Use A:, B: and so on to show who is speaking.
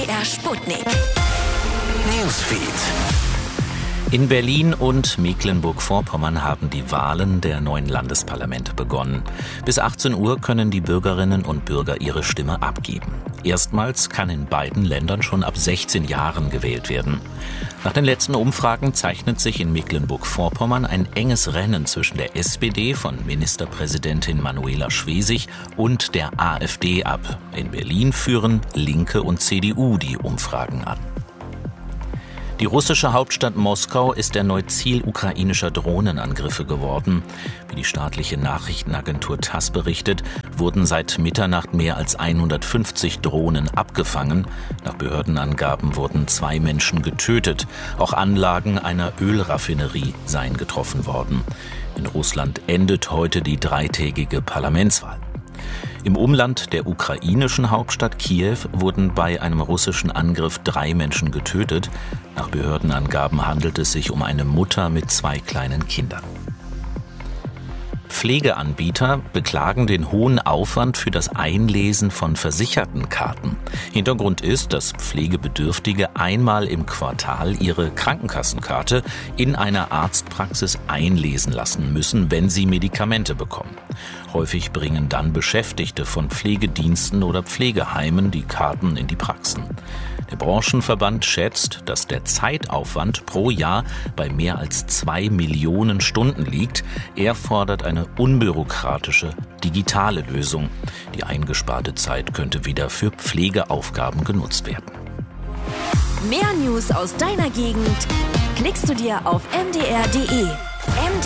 A: MDR Sputnik.
B: Newsfeed.
C: In Berlin und Mecklenburg-Vorpommern haben die Wahlen der neuen Landesparlamente begonnen. Bis 18 Uhr können die Bürgerinnen und Bürger ihre Stimme abgeben. Erstmals kann in beiden Ländern schon ab 16 Jahren gewählt werden. Nach den letzten Umfragen zeichnet sich in Mecklenburg-Vorpommern ein enges Rennen zwischen der SPD von Ministerpräsidentin Manuela Schwesig und der AfD ab. In Berlin führen Linke und CDU die Umfragen an. Die russische Hauptstadt Moskau ist erneut Ziel ukrainischer Drohnenangriffe geworden. Wie die staatliche Nachrichtenagentur TASS berichtet, wurden seit Mitternacht mehr als 150 Drohnen abgefangen. Nach Behördenangaben wurden 2 Menschen getötet. Auch Anlagen einer Ölraffinerie seien getroffen worden. In Russland endet heute die 3-tägige Parlamentswahl. Im Umland der ukrainischen Hauptstadt Kiew wurden bei einem russischen Angriff 3 Menschen getötet. Nach Behördenangaben handelt es sich um eine Mutter mit 2 kleinen Kindern. Pflegeanbieter beklagen den hohen Aufwand für das Einlesen von Versichertenkarten. Hintergrund ist, dass Pflegebedürftige einmal im Quartal ihre Krankenkassenkarte in einer Arztpraxis einlesen lassen müssen, wenn sie Medikamente bekommen. Häufig bringen dann Beschäftigte von Pflegediensten oder Pflegeheimen die Karten in die Praxen. Der Branchenverband schätzt, dass der Zeitaufwand pro Jahr bei mehr als 2 Millionen Stunden liegt. Er fordert eine unbürokratische, digitale Lösung. Die eingesparte Zeit könnte wieder für Pflegeaufgaben genutzt werden.
A: Mehr News aus deiner Gegend klickst du dir auf mdr.de.